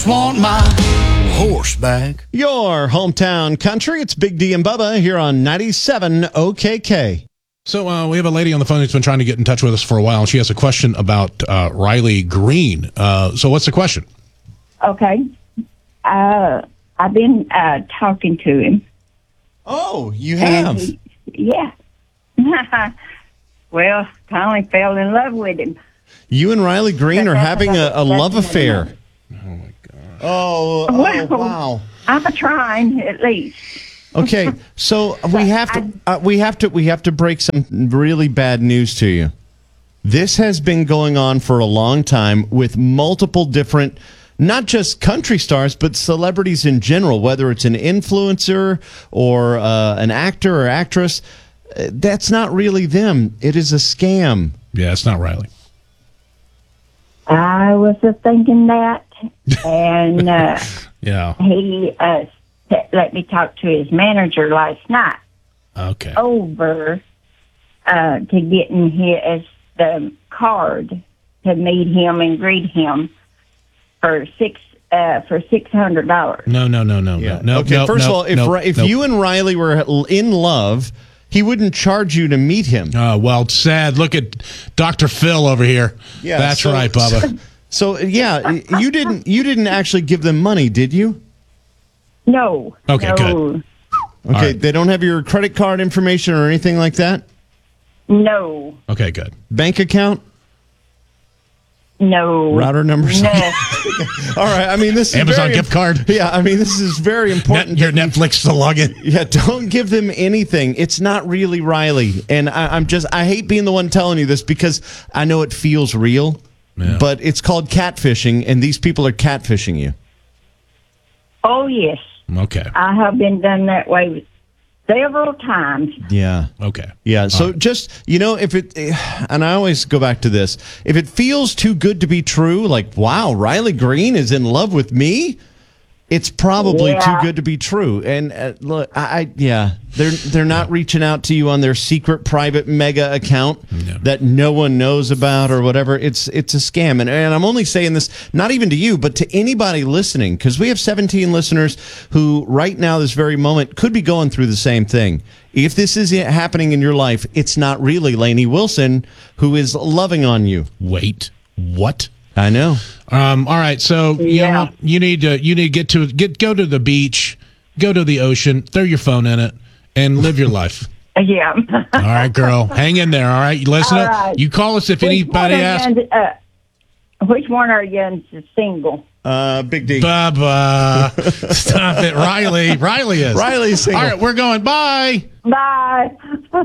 Want my horse back. Your hometown country. It's Big D and Bubba here on 97 OKK. So we have a lady on the phone who's been trying to get in touch with us for a while. She has a question about Riley Green. So what's the question? Okay. I've been talking to him. Oh, you have? Yeah. Well, finally fell in love with him. You and Riley Green are having a love affair. Oh, wow. I'm trying, at least. Okay, so we have to break some really bad news to you. This has been going on for a long time with multiple different, not just country stars, but celebrities in general, whether it's an influencer or an actor or actress. That's not really them. It is a scam. Yeah, it's not Riley. I was just thinking that, and Yeah. he let me talk to his manager last night Okay. over to getting his the card to meet him and greet him for $600. No. Okay, first of all, if you and Riley were in love, he wouldn't charge you to meet him. Well, sad. Look at Dr. Phil over here. Yeah, that's right, Bubba. So yeah, you didn't actually give them money, did you? No. Okay, no. good. Okay, right. They don't have your credit card information or anything like that? No. Okay, good. Bank account? No. Router numbers? No. All right, I mean, this is Amazon gift card? Yeah, I mean, this is very important. Your Netflix to login? Yeah, don't give them anything. It's not really Riley. And I hate being the one telling you this because I know it feels real, but it's called catfishing, and these people are catfishing you. Oh, yes. Okay. I have been done that way several times. Yeah. Okay. Yeah. So just, if it, and I always go back to this, if it feels too good to be true, like, wow, Riley Green is in love with me, it's probably too good to be true. And look, they're not reaching out to you on their secret private mega account that no one knows about or whatever. It's a scam. And I'm only saying this, not even to you, but to anybody listening, because we have 17 listeners who right now, this very moment, could be going through the same thing. If this is happening in your life, it's not really Lainey Wilson who is loving on you. Wait, what? I know. All right, so you need to go to the beach, go to the ocean, throw your phone in it, and live your life. Yeah. All right, girl, hang in there. All right, you listen up. Right. You call us if anybody asks. Which one are you single? Big D. Bubba, stop it, Riley. Riley is. Riley's single. All right, we're going. Bye. Bye.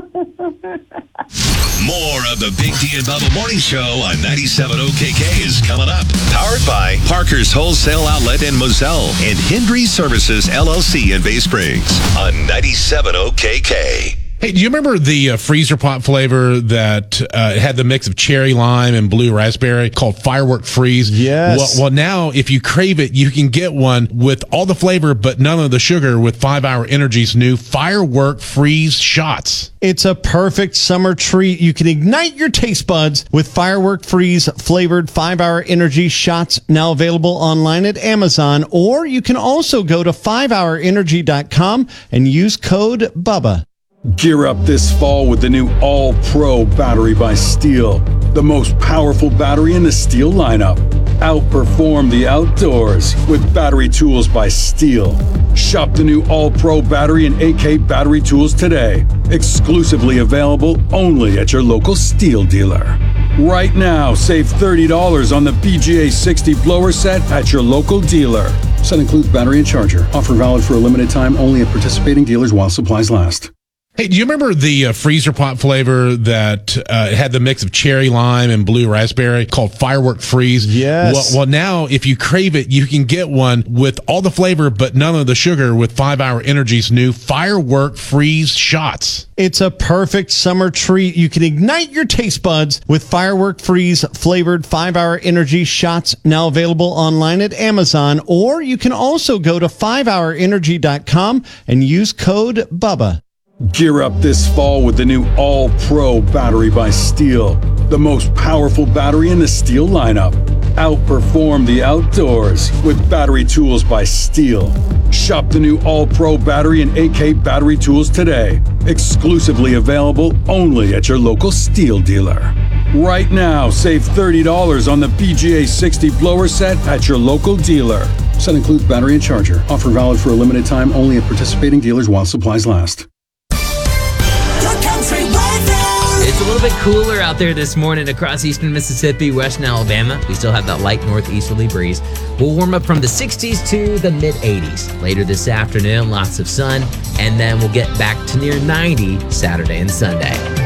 More of the Big D and Bubba Morning Show on 97 OKK is coming up. Powered by Parker's Wholesale Outlet in Moselle and Hendry Services LLC in Bay Springs on 97 OKK. Hey, do you remember the freezer pot flavor that had the mix of cherry lime and blue raspberry called Firework Freeze? Yes. Well, now if you crave it, you can get one with all the flavor but none of the sugar with 5 Hour Energy's new Firework Freeze shots. It's a perfect summer treat. You can ignite your taste buds with Firework Freeze flavored 5 Hour Energy shots, now available online at Amazon, or you can also go to 5hourenergy.com and use code BUBBA. Gear up this fall with the new All-Pro battery by Steel, the most powerful battery in the Steel lineup. Outperform the outdoors with battery tools by Steel. Shop the new All-Pro battery and AK battery tools today. Exclusively available only at your local Steel dealer. Right now, save $30 on the PGA 60 blower set at your local dealer. Set includes battery and charger. Offer valid for a limited time only at participating dealers while supplies last. Hey, do you remember the freezer pot flavor that had the mix of cherry lime and blue raspberry called Firework Freeze? Yes. Well, now if you crave it, you can get one with all the flavor but none of the sugar with 5 Hour Energy's new Firework Freeze shots. It's a perfect summer treat. You can ignite your taste buds with Firework Freeze flavored 5 Hour Energy shots, now available online at Amazon, or you can also go to 5hourenergy.com and use code BUBBA. Gear up this fall with the new All-Pro battery by Steel, the most powerful battery in the Steel lineup. Outperform the outdoors with battery tools by Steel. Shop the new All-Pro battery and AK battery tools today. Exclusively available only at your local Steel dealer. Right now, save $30 on the BGA 60 blower set at your local dealer. Set includes battery and charger. Offer valid for a limited time only at participating dealers while supplies last. It's a little bit cooler out there this morning across eastern Mississippi, western Alabama. We still have that light northeasterly breeze. We'll warm up from the 60s to the mid-80s. Later this afternoon, lots of sun, and then we'll get back to near 90 Saturday and Sunday.